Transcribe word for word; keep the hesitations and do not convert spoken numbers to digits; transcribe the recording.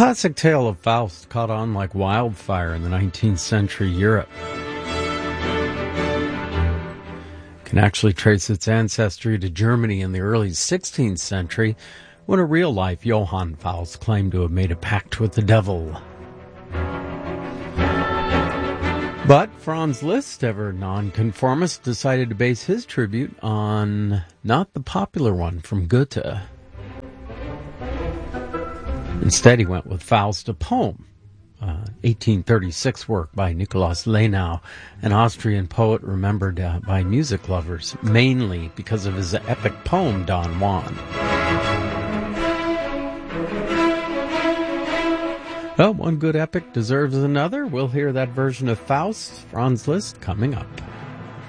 classic tale of Faust caught on like wildfire in the nineteenth century Europe. Can actually trace its ancestry to Germany in the early sixteenth century, when a real-life Johann Faust claimed to have made a pact with the devil. But Franz Liszt, ever nonconformist, decided to base his tribute on not the popular one from Goethe. Instead, he went with Faust, a poem, uh, eighteen thirty-six work by Nikolaus Lenau, an Austrian poet remembered uh, by music lovers, mainly because of his epic poem, Don Juan. Well, one good epic deserves another. We'll hear that version of Faust, Franz Liszt, coming up.